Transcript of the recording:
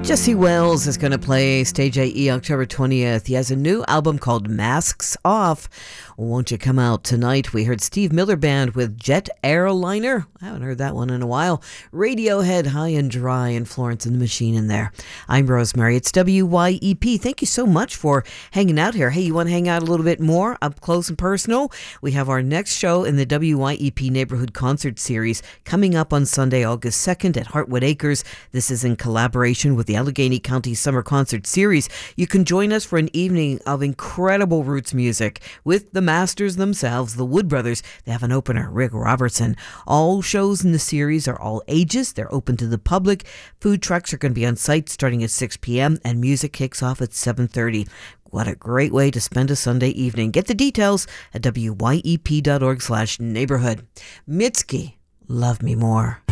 Jesse Wells is going to play Stage AE October 20th. He has a new album called Masks Off. Won't you come out tonight? We heard Steve Miller Band with Jet Airliner. I haven't heard that one in a while. Radiohead, High and Dry, and Florence and the Machine in there. I'm Rosemary. It's WYEP. Thank you so much for hanging out here. Hey, you want to hang out a little bit more up close and personal? We have our next show in the WYEP Neighborhood Concert Series coming up on Sunday, August 2nd at Heartwood Acres. This is in collaboration with the Allegheny County Summer Concert Series. You can join us for an evening of incredible roots music with the masters themselves, the Wood Brothers. They have an opener, Rick Robertson. All shows in the series are all ages. They're open to the public. Food trucks are going to be on site starting at 6 p.m. and music kicks off at 7:30. What a great way to spend a Sunday evening. Get the details at wyep.org/neighborhood. Mitski, Love Me More.